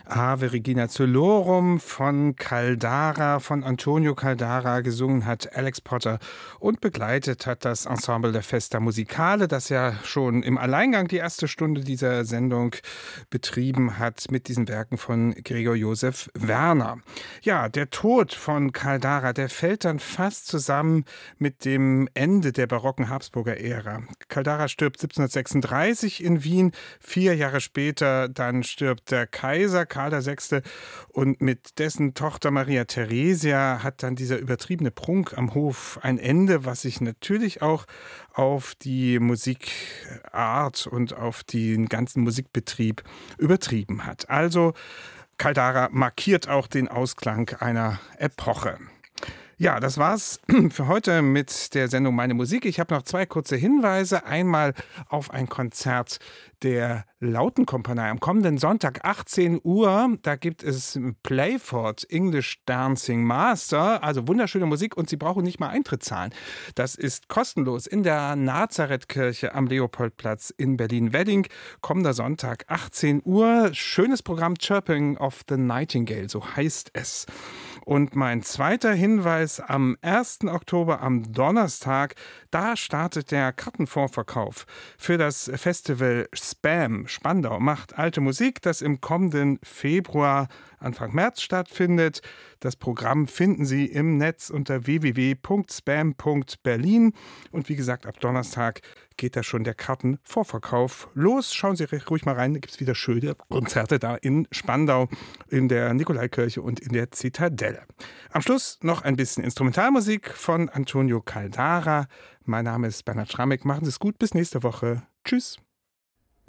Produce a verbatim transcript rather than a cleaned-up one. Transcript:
Ave Regina Coelorum von Caldara, von Antonio Caldara, gesungen hat Alex Potter und begleitet hat das Ensemble der Festa Musicale, das ja schon im Alleingang die erste Stunde dieser Sendung betrieben hat mit diesen Werken von Gregor Josef Werner. Ja, der Tod von Caldara, der fällt dann fast zusammen mit dem Ende der barocken Habsburger Ära. Caldara stirbt siebzehnhundertsechsunddreißig in Wien, vier Jahre später dann stirbt der Kaiser Karl der Sechste und mit dessen Tochter Maria Theresia hat dann dieser übertriebene Prunk am Hof ein Ende, was sich natürlich auch auf die Musikart und auf den ganzen Musikbetrieb übertrieben hat. Also Caldara markiert auch den Ausklang einer Epoche. Ja, das war's für heute mit der Sendung Meine Musik. Ich habe noch zwei kurze Hinweise. Einmal auf ein Konzert der Lautenkompanie am kommenden Sonntag, achtzehn Uhr. Da gibt es Playford English Dancing Master, also wunderschöne Musik und Sie brauchen nicht mal Eintritt zahlen. Das ist kostenlos in der Nazarethkirche am Leopoldplatz in Berlin-Wedding. Kommender Sonntag, achtzehn Uhr. Schönes Programm Chirping of the Nightingale, so heißt es. Und mein zweiter Hinweis, am ersten Oktober, am Donnerstag, da startet der Kartenvorverkauf für das Festival Spam Spandau macht alte Musik, das im kommenden Februar, Anfang März stattfindet. Das Programm finden Sie im Netz unter w w w punkt spam punkt berlin. Und wie gesagt, ab Donnerstag geht da schon der Kartenvorverkauf los. Schauen Sie ruhig mal rein, da gibt es wieder schöne Konzerte da in Spandau, in der Nikolaikirche und in der Zitadelle. Am Schluss noch ein bisschen Instrumentalmusik von Antonio Caldara. Mein Name ist Bernhard Schrammig. Machen Sie es gut, bis nächste Woche. Tschüss.